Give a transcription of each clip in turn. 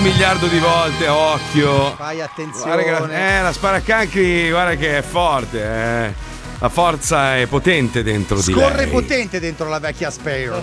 miliardo di volte, occhio. Fai attenzione. Guarda che la sparacancri, guarda che è forte, La forza è potente dentro di lei. Scorre potente dentro la vecchia Spare.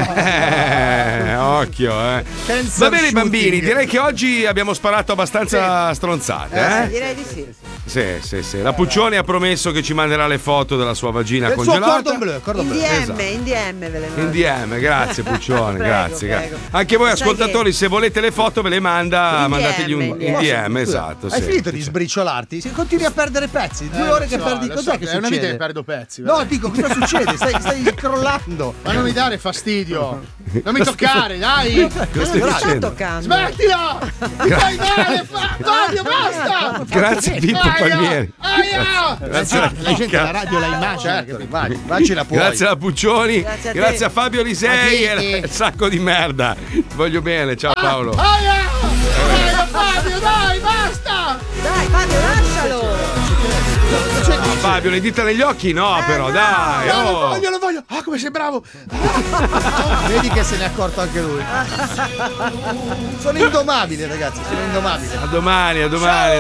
Occhio, Va bene, bambini, direi che oggi abbiamo sparato abbastanza stronzate, Direi di sì. Sì. La Puccioni ha promesso che ci manderà le foto della sua vagina Del congelata. suo cordon bleu. In DM ve le mando. In DM, grazie Puccioni, grazie. prego. Anche voi Sai ascoltatori, se volete le foto ve le manda, In mandategli DM, un DM, esatto. Hai sì. finito di sbriciolarti? Se continui a perdere pezzi, 2 ore che perdi, cos'è che È una vita succede? che perdo pezzi. No, dico, cosa succede? Stai crollando. Ma non mi dare fastidio. Non mi toccare, dai. Cosa stai Non sta facendo? toccando. Smettila! Mi fai male, Fabio, basta! Grazie Pippo Palmieri. Aia! Grazie alla La gente chicca. la radio la immagina. Immagina puoi. Grazie alla Puccioni, Grazie a te. grazie a Fabio Lisei A te. e il sacco di merda. Ti voglio bene, ciao Paolo. Aia! Dai, Fabio, dai, basta! Dai, Fabio, lascialo. Fabio, le dita negli occhi? No, però, dai. No, Oh. lo voglio! Ah, come sei bravo! Vedi che se ne è accorto anche lui. Sono indomabili, ragazzi, sono indomabili. A domani, a domani,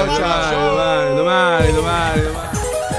domani.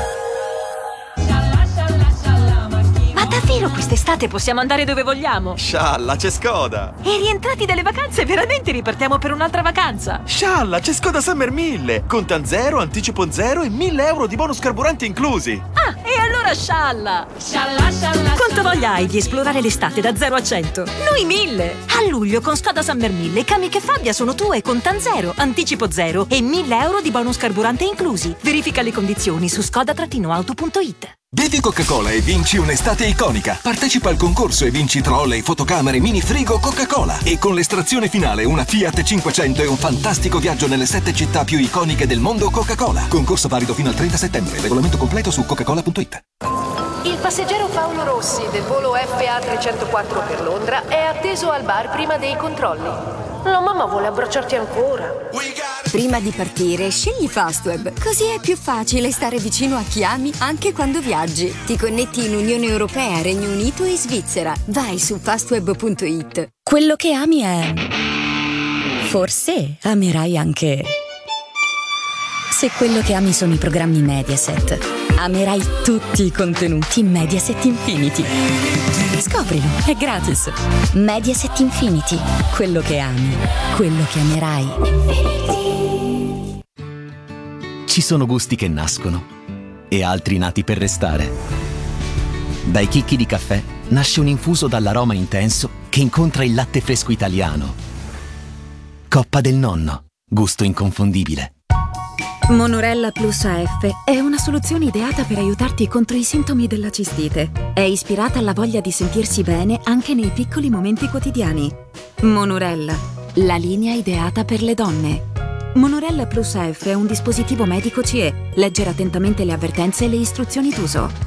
Ma davvero quest'estate possiamo andare dove vogliamo? Scialla, c'è Skoda! E rientrati dalle vacanze veramente ripartiamo per un'altra vacanza? Scialla, c'è Skoda Summer 1000! Contan 0, anticipo 0 e 1000 euro di bonus carburante inclusi! Ah, e allora scialla! Quanto voglia hai di esplorare l'estate da 0 a 100? Noi 1000! A luglio con Skoda Summer 1000 Kamiq e Fabia sono tue con Contan 0, anticipo 0 e 1000 euro di bonus carburante inclusi. Verifica le condizioni su skoda-auto.it. Bevi Coca-Cola e vinci un'estate iconica. Partecipa al concorso e vinci trolley, fotocamere, mini frigo Coca-Cola. E con l'estrazione finale una Fiat 500 e un fantastico viaggio nelle 7 città più iconiche del mondo Coca-Cola. Concorso valido fino al 30 settembre. Regolamento completo su coca-cola.it. Il passeggero Paolo Rossi del volo FA 304 per Londra è atteso al bar prima dei controlli. La mamma vuole abbracciarti ancora. Prima di partire, scegli Fastweb, così è più facile stare vicino a chi ami anche quando viaggi. Ti connetti in Unione Europea, Regno Unito e Svizzera. Vai su fastweb.it. Quello che ami è... Forse amerai anche... Se quello che ami sono i programmi Mediaset, amerai tutti i contenuti Mediaset Infinity. Scoprilo, è gratis. Mediaset Infinity. Quello che ami, quello che amerai. Ci sono gusti che nascono e altri nati per restare. Dai chicchi di caffè nasce un infuso dall'aroma intenso che incontra il latte fresco italiano. Coppa del Nonno, gusto inconfondibile. Monorella Plus AF è una soluzione ideata per aiutarti contro i sintomi della cistite. È ispirata alla voglia di sentirsi bene anche nei piccoli momenti quotidiani. Monorella, la linea ideata per le donne. Monorella Plus AF è un dispositivo medico CE. Leggere attentamente le avvertenze e le istruzioni d'uso.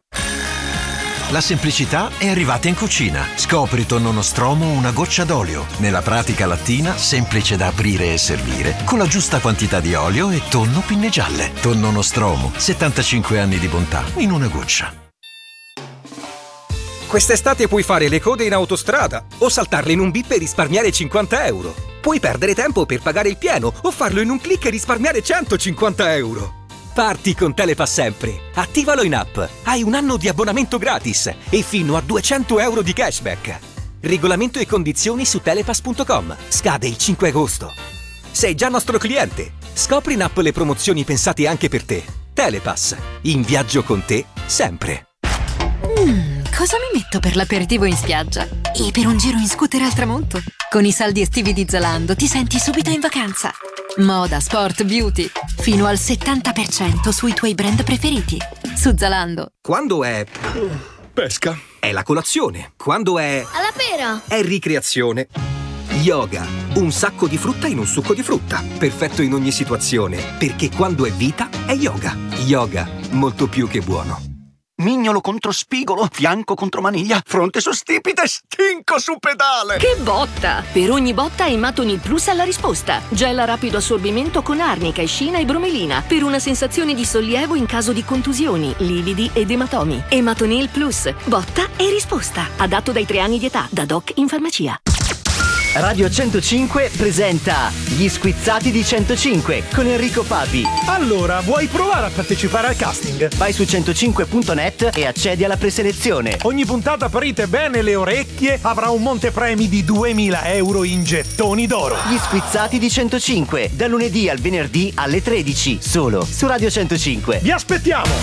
La semplicità è arrivata in cucina. Scopri tonno nostromo una goccia d'olio. Nella pratica lattina, semplice da aprire e servire, con la giusta quantità di olio e tonno pinne gialle. Tonno nostromo, 75 anni di bontà in una goccia. Quest'estate puoi fare le code in autostrada o saltarle in un bip e risparmiare 50 euro. Puoi perdere tempo per pagare il pieno o farlo in un click e risparmiare 150 euro. Parti con Telepass sempre. Attivalo in app. Hai un anno di abbonamento gratis e fino a 200 euro di cashback. Regolamento e condizioni su telepass.com. Scade il 5 agosto. Sei già nostro cliente. Scopri in app le promozioni pensate anche per te. Telepass. In viaggio con te sempre. Cosa mi metto per l'aperitivo in spiaggia? E per un giro in scooter al tramonto? Con i saldi estivi di Zalando ti senti subito in vacanza. Moda, sport, beauty. Fino al 70% sui tuoi brand preferiti. Su Zalando. Quando è pesca, è la colazione. Quando è alla pera, è ricreazione. Yoga, un sacco di frutta in un succo di frutta. Perfetto in ogni situazione, perché quando è vita è yoga. Yoga, molto più che buono. Mignolo contro spigolo, fianco contro maniglia, fronte su stipite, stinco su pedale. Che botta! Per ogni botta Ematonil Plus ha la risposta. Gel a rapido assorbimento con arnica, escina e bromelina per una sensazione di sollievo in caso di contusioni, lividi ed ematomi. Ematonil Plus, botta e risposta. Adatto dai 3 anni di età, da Doc in farmacia. Radio 105 presenta Gli Squizzati di 105 con Enrico Papi. Allora, vuoi provare a partecipare al casting? Vai su 105.net e accedi alla preselezione. Ogni puntata parite bene le orecchie avrà un montepremi di 2.000 euro in gettoni d'oro. Gli Squizzati di 105, da lunedì al venerdì alle 13, solo su Radio 105. Vi aspettiamo!